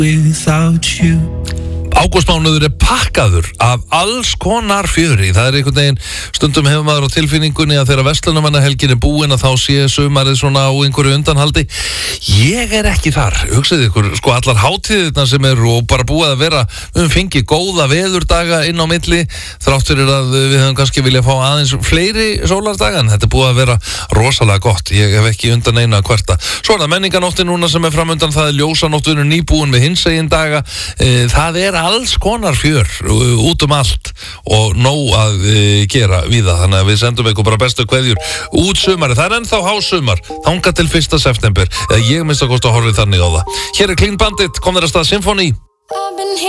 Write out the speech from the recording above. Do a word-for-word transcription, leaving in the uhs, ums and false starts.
without you. Ágústmánuður er pakkaður af alls konar fjöri. Það er einhvern veginn, stundum hefur maður á tilfinningunni að þegar verslunarmannahelgin er búin að þá sé sumarið svona á einhverju undanhaldi. Ég er ekki þar. Hugsið ykkur, sko allar hátíðirnar sem eru og bara búið að vera, við höfum fengið góða veðurdaga inn á milli, þrátt fyrir að við höfum kannski vilja fá aðeins fleiri sólardaga, en þetta er búið að vera rosalega gott. Ég hef ekki undan eina að kvarta. Svo er það menninganóttin núna sem er framundan, það er ljósanótt, við erum nýbúin við hinsegin daga. Það er alls konar fjör út um allt og nóg að e, gera við það, þannig að við sendum ykkur bara bestu kveðjur út sumari. Það er ennþá hásumar þangað til fyrsta september, eða ég minnst að kosta að horfa þannig á það. Hér er Clean Bandit, kom þér að stað Symphony.